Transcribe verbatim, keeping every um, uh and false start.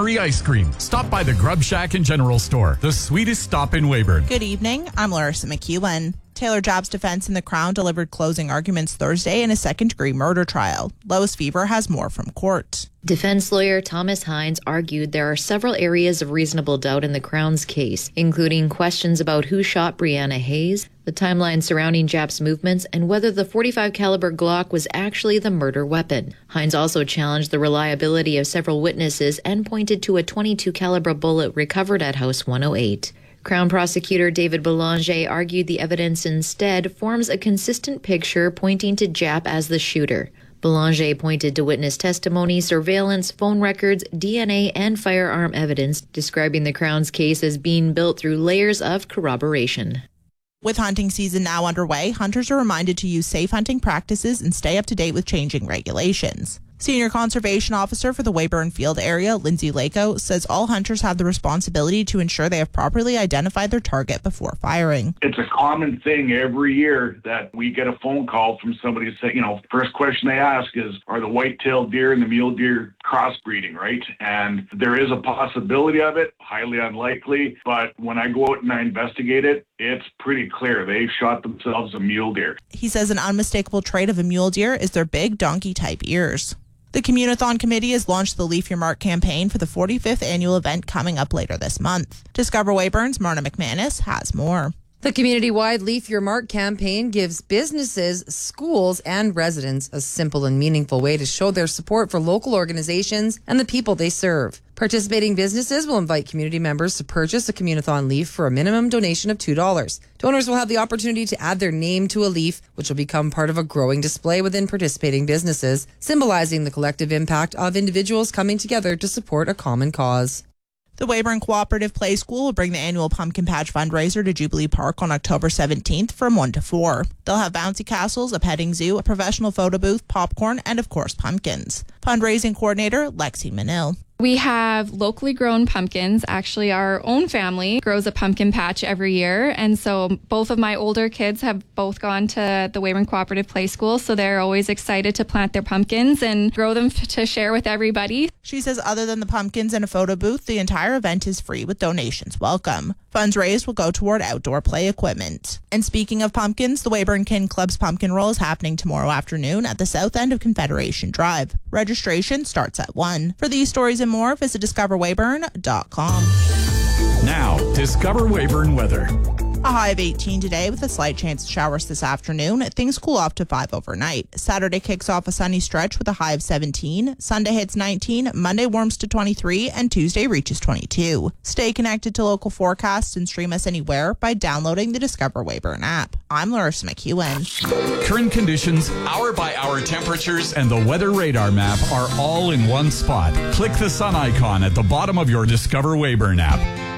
Marie Ice Cream. Stop by the Grub Shack and General Store, the sweetest stop in Weyburn. Good evening. I'm Larissa McEwen. Taylor Jobs' defense in the Crown delivered closing arguments Thursday in a second-degree murder trial. Lois Fever has more from court. Defense lawyer Thomas Hines argued there are several areas of reasonable doubt in the Crown's case, including questions about who shot Brianna Hayes, the timeline surrounding Japp's movements, and whether the forty-five caliber Glock was actually the murder weapon. Hines also challenged the reliability of several witnesses and pointed to a twenty-two caliber bullet recovered at House one oh eight. Crown prosecutor David Belanger argued the evidence instead forms a consistent picture pointing to Japp as the shooter. Belanger pointed to witness testimony, surveillance, phone records, D N A, and firearm evidence, describing the Crown's case as being built through layers of corroboration. With hunting season now underway, hunters are reminded to use safe hunting practices and stay up to date with changing regulations. Senior Conservation Officer for the Weyburn Field area, Lindsay Lako, says all hunters have the responsibility to ensure they have properly identified their target before firing. It's a common thing every year that we get a phone call from somebody saying, you know, first question they ask is, are the white-tailed deer and the mule deer crossbreeding, right? And there is a possibility of it, highly unlikely, but when I go out and I investigate it, it's pretty clear they've shot themselves a mule deer. He says an unmistakable trait of a mule deer is their big donkey-type ears. The Communathon Committee has launched the Leaf Your Mark campaign for the forty-fifth annual event coming up later this month. Discover Weyburn's Marna McManus has more. The community-wide Leaf Your Mark campaign gives businesses, schools, and residents a simple and meaningful way to show their support for local organizations and the people they serve. Participating businesses will invite community members to purchase a Communathon leaf for a minimum donation of two dollars. Donors will have the opportunity to add their name to a leaf, which will become part of a growing display within participating businesses, symbolizing the collective impact of individuals coming together to support a common cause. The Weyburn Cooperative Play School will bring the annual Pumpkin Patch fundraiser to Jubilee Park on October seventeenth from one to four. They'll have bouncy castles, a petting zoo, a professional photo booth, popcorn, and of course pumpkins. Fundraising coordinator Lexi Manil. We have locally grown pumpkins. Actually, our own family grows a pumpkin patch every year. And so both of my older kids have both gone to the Weyburn Cooperative Play School. So they're always excited to plant their pumpkins and grow them f- to share with everybody. She says other than the pumpkins and a photo booth, the entire event is free with donations welcome. Funds raised will go toward outdoor play equipment. And speaking of pumpkins, the Weyburn Kin Club's pumpkin roll is happening tomorrow afternoon at the south end of Confederation Drive. Registration starts at one. For these stories and more, visit discover weyburn dot com. Now, Discover Weyburn weather. A high of eighteen today with a slight chance of showers this afternoon. Things cool off to five overnight. Saturday kicks off a sunny stretch with a high of seventeen. Sunday hits nineteen. Monday warms to twenty-three. And Tuesday reaches twenty-two. Stay connected to local forecasts and stream us anywhere by downloading the Discover Weyburn app. I'm Larissa McEwen. Current conditions, hour-by-hour temperatures, and the weather radar map are all in one spot. Click the sun icon at the bottom of your Discover Weyburn app.